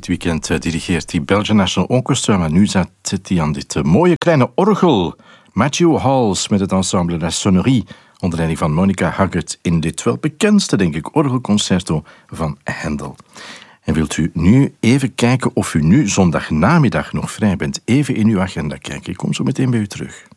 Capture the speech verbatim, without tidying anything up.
dit weekend uh, dirigeert die Belgian National Orchestra, maar nu zit hij aan dit uh, mooie kleine orgel. Matthew Halls met het ensemble La Sonnerie, onder leiding van Monica Haggett, in dit wel bekendste, denk ik, orgelconcerto van Handel. En wilt u nu even kijken of u nu zondagnamiddag nog vrij bent? Even in uw agenda kijken. Ik kom zo meteen bij u terug.